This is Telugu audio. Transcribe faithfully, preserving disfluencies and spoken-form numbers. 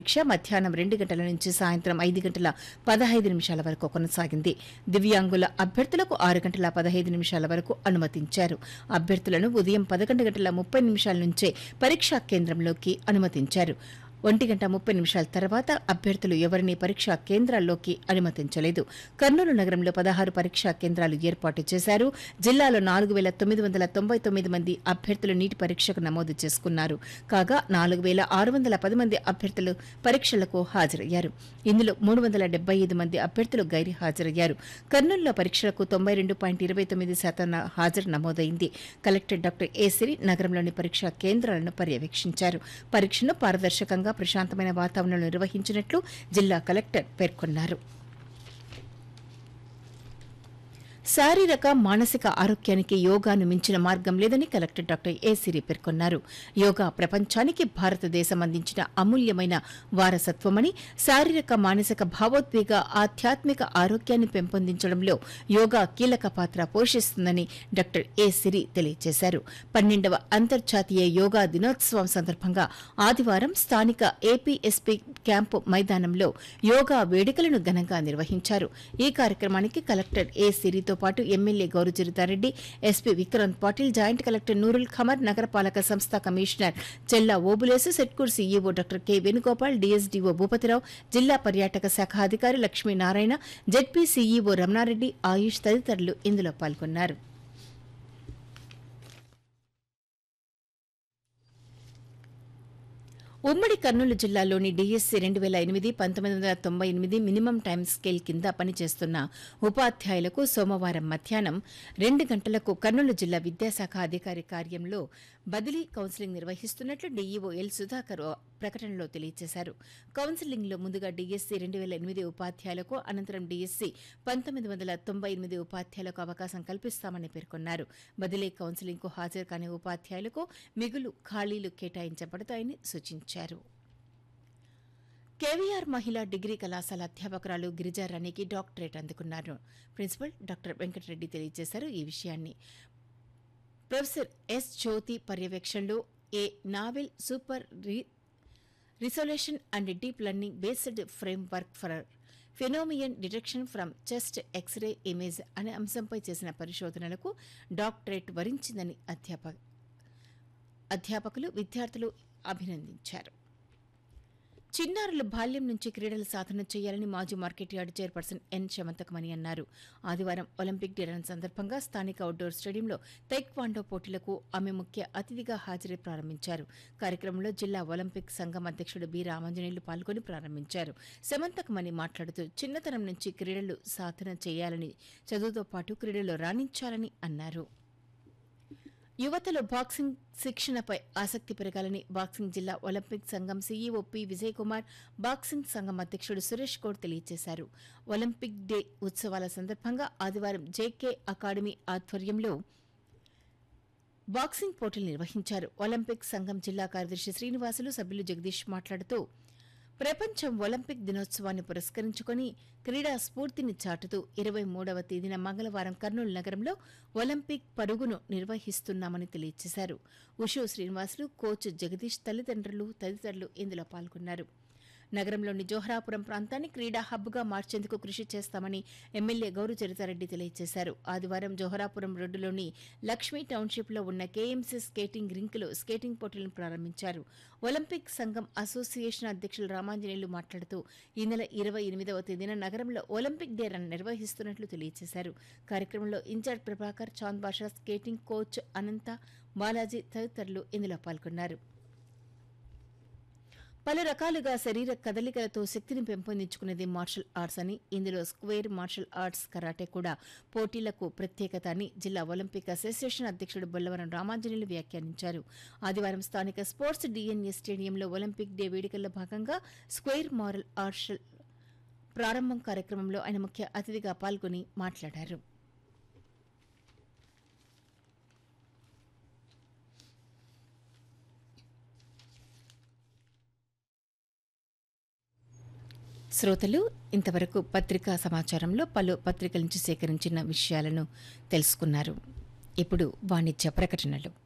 పరీక్ష మధ్యాహ్నం రెండు గంటల నుంచి సాయంత్రం ఐదు గంటల పదహైదు నిమిషాల వరకు కొనసాగింది. దివ్యాంగుల అభ్యర్థులకు ఆరు గంటల పదహైదు నిమిషాల వరకు అనుమతించారు. అభ్యర్థులను ఉదయం పదకొండు గంటల ముప్పై నిమిషాల నుంచే పరీక్షా కేంద్రంలోకి అనుమతించారు. ఒంటి గంట ముప్పై నిమిషాల తర్వాత అభ్యర్థులు ఎవరినీ పరీక్షా కేంద్రాల్లోకి అనుమతించలేదు. కర్నూలు నగరంలో పదహారు పరీక్షా కేంద్రాలు ఏర్పాటు చేశారు. జిల్లాలో నాలుగు వేల తొమ్మిది వందల తొంభై తొమ్మిది మంది అభ్యర్థులు నీటి పరీక్షకు నమోదు చేసుకున్నారు. కాగా నాలుగు వేల ఆరు వందల పది మంది అభ్యర్థులు పరీక్షలకు హాజరయ్యారు. ఇందులో మూడు వందల డెబ్బై ఐదు మంది అభ్యర్థులు గైరు హాజరయ్యారు. కర్నూలులో పరీక్షలకు తొంభై రెండు పాయింట్ ఇరవై తొమ్మిది శాతం హాజరు నమోదైంది. కలెక్టర్ డాక్టర్ ఏ సిరి నగరంలోని పరీక్షా కేంద్రాలను పర్యవేక్షించారు. పరీక్షను పారదర్శకంగా ప్రశాంతమైన వాతావరణంలో నిర్వహించినట్లు జిల్లా కలెక్టర్ పేర్కొన్నారు. శారీరక మానసిక ఆరోగ్యానికి యోగాను మించిన మార్గం లేదని కలెక్టర్ డాక్టర్ ఏ సిరి పేర్కొన్నారు. యోగా ప్రపంచానికి భారతదేశం అందించిన అమూల్యమైన వారసత్వమని, శారీరక మానసిక భావోద్వేగ ఆధ్యాత్మిక ఆరోగ్యాన్ని పెంపొందించడంలో యోగా కీలక పాత్ర పోషిస్తుందని డాక్టర్ ఏ సిరి తెలియజేశారు. పన్నెండవ అంతర్జాతీయ యోగా దినోత్సవం సందర్భంగా ఆదివారం స్థానిక ఏపీఎస్పీ క్యాంపు మైదానంలో యోగా వేడుకలను ఘనంగా నిర్వహించారు. ఈ కార్యక్రమానికి కలెక్టర్ ఏ సిరితో పాటు MLA Gowru Charitha Reddy, SP Vikrant Patil, joint collector Noorul Qamar, నగరపాలక సంస్థ కమిషనర్ చెల్లా Obulesu, సెట్కూర్ CEO doctor K Venugopal, డీఎస్డీఓ Bhupathi Rao, జిల్లా పర్యాటక శాఖ అధికారి లక్ష్మీనారాయణ, జెడ్పీ సీఈఓ రమణారెడ్డి, ఆయుష్ తదితరులు ఇందులో పాల్గొన్నారు. ఉమ్మడి కర్నూలు జిల్లాలోని డీఎస్సీ రెండు వేల ఎనిమిది పంతొమ్మిది వందల తొంభై ఎనిమిది మినిమం టైమ్ స్కేల్ కింద పనిచేస్తున్న ఉపాధ్యాయులకు సోమవారం మధ్యాహ్నం రెండు గంటలకు కర్నూలు జిల్లా విద్యాశాఖ అధికారి కార్యంలో బదిలీ కౌన్సిలింగ్ నిర్వహిస్తున్నట్లు డీఈఓ ఎల్ సుధాకర్ ప్రకటనలో తెలియజేశారు. కౌన్సిలింగ్లో ముందుగా డీఎస్సీ రెండు వేల ఎనిమిది ఉపాధ్యాయులకు, అనంతరం డీఎస్సీ పంతొమ్మిది వందల తొంభై ఎనిమిది ఉపాధ్యాయులకు అవకాశం కల్పిస్తామని పేర్కొన్నారు. బదిలీ కౌన్సిలింగ్కు హాజరు కాని ఉపాధ్యాయులకు మిగులు ఖాళీలు కేటాయించబడతాయని సూచించారు. కేవీఆర్ మహిళా డిగ్రీ కళాశాల అధ్యాపకురాలు గిరిజారాణికి డాక్టరేట్ అందుకున్నారు. ప్రిన్సిపల్ డాక్టర్ వెంకటరెడ్డి తెలియజేశారు. ఈ విషయాన్ని ప్రొఫెసర్ ఎస్ జ్యోతి పర్యవేక్షణలో ఏ novel super resolution and deep learning based frame work for ఫెనోమియన్ detection from chest x ray image అనే అంశంపై చేసిన పరిశోధనలకు డాక్టరేట్ వరించిందని అధ్యాప అధ్యాపకులు విద్యార్థులు అభినందించారు. చిన్నారులు బాల్యం నుంచి క్రీడల సాధన చేయాలని మాజీ మార్కెట్ యార్డు చైర్పర్సన్ ఎన్ శమంతకమణి అన్నారు. ఆదివారం ఒలింపిక్ డే రన్ సందర్భంగా స్థానిక అవుట్డోర్ స్టేడియంలో తైక్వాండో పోటీలకు ఆమె ముఖ్య అతిథిగా హాజరై ప్రారంభించారు. కార్యక్రమంలో జిల్లా ఒలింపిక్ సంఘం అధ్యక్షుడు బి రామాంజనేయులు పాల్గొని ప్రారంభించారు. శమంతకమణి మాట్లాడుతూ చిన్నతనం నుంచి క్రీడలు సాధన చేయాలని, చదువుతో పాటు క్రీడల్లో రాణించాలని అన్నారు. యువతలో బాక్సింగ్ శిక్షణపై ఆసక్తి పెరగాలని బాక్సింగ్ జిల్లా ఒలింపిక్ సంఘం CEO P Vijay Kumar, boxing సంఘం అధ్యక్షుడు సురేష్ గౌడ్ తెలియజేశారు. ఒలింపిక్ డే ఉత్సవాల సందర్భంగా ఆదివారం జేకే అకాడమీ ఆధ్వర్యంలో బాక్సింగ్ పోటీలు నిర్వహించారు. ఒలింపిక్ సంఘం జిల్లా కార్యదర్శి శ్రీనివాసులు, సభ్యులు జగదీష్ మాట్లాడుతూ ప్రపంచం ఒలింపిక్ దినోత్సవాన్ని పురస్కరించుకుని క్రీడా స్ఫూర్తిని చాటుతూ ఇరవై మూడవ తేదీన మంగళవారం కర్నూలు నగరంలో ఒలింపిక్ పరుగును నిర్వహిస్తున్నామని తెలియజేశారు. ఉషు శ్రీనివాసులు, కోచ్ జగదీష్ తల్లిదండ్రులు తదితరులు ఇందులో పాల్గొన్నారు. నగరంలోని జోహరాపురం ప్రాంతాన్ని క్రీడా హబ్గా మార్చేందుకు కృషి చేస్తామని ఎమ్మెల్యే గౌరచరితారెడ్డి తెలియజేశారు. ఆదివారం జోహరాపురం రోడ్డులోని లక్ష్మీ టౌన్షిప్లో ఉన్న కేఎంసీ స్కేటింగ్ రింక్లో స్కేటింగ్ పోటీలను ప్రారంభించారు. ఒలింపిక్ సంఘం అసోసియేషన్ అధ్యక్షులు రామాంజనేయులు మాట్లాడుతూ ఈ నెల ఇరవై ఎనిమిదవ తేదీన నగరంలో ఒలింపిక్ డే రన్ నిర్వహిస్తున్నట్లు తెలియజేశారు. కార్యక్రమంలో incharge Prabhakar, Chand Basha, skating coach అనంత, బాలాజీ తదితరులు ఇందులో పాల్గొన్నారు. పలు రకాలుగా శరీర కదలికలతో శక్తిని పెంపొందించుకునేది మార్షల్ ఆర్ట్స్ అని, ఇందులో స్క్వేర్ మార్షల్ ఆర్ట్స్ కరాటే కూడా పోటీలకు ప్రత్యేకత అని జిల్లా ఒలింపిక్ అసోసియేషన్ అధ్యక్షుడు బొల్లవరం రామాంజనేయులు వ్యాఖ్యానించారు. ఆదివారం స్థానిక స్పోర్ట్స్ డీఎన్ఏ స్టేడియంలో ఒలింపిక్ డే వేడుకల్లో భాగంగా స్క్వేర్ మార్షల్ ఆర్ట్స్ ప్రారంభం కార్యక్రమంలో ఆయన ముఖ్య అతిథిగా పాల్గొని మాట్లాడారు. శ్రోతలు ఇంతవరకు పత్రికా సమాచారంలో పలు పత్రికల నుంచి సేకరించిన విషయాలను తెలుసుకున్నారు. ఇప్పుడు వాణిజ్య ప్రకటనలు.